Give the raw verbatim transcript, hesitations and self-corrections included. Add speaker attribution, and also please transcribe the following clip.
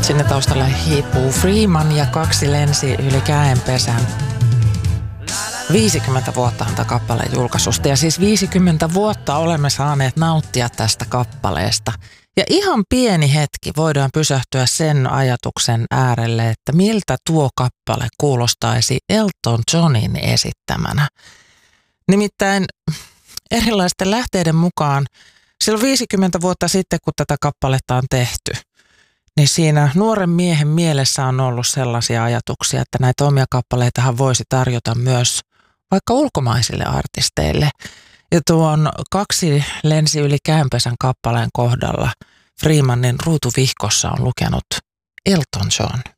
Speaker 1: Sinne taustalle hiipuu Freeman ja kaksi lensi yli käenpesän. viisikymmentä vuotta on tämä kappaleen julkaisusta ja siis viisikymmentä vuotta olemme saaneet nauttia tästä kappaleesta. Ja ihan pieni hetki voidaan pysähtyä sen ajatuksen äärelle, että miltä tuo kappale kuulostaisi Elton Johnin esittämänä. Nimittäin erilaisten lähteiden mukaan silloin viisikymmentä vuotta sitten, kun tätä kappaletta on tehty, niin siinä nuoren miehen mielessä on ollut sellaisia ajatuksia, että näitä omia kappaleitahan voisi tarjota myös vaikka ulkomaisille artisteille. Ja tuon kaksi lensi yli käänpesän kappaleen kohdalla Freemanin ruutuvihkossa on lukenut Elton John.